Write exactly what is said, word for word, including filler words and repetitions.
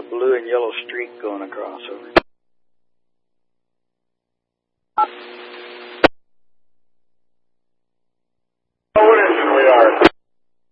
blue and yellow streak going across over it.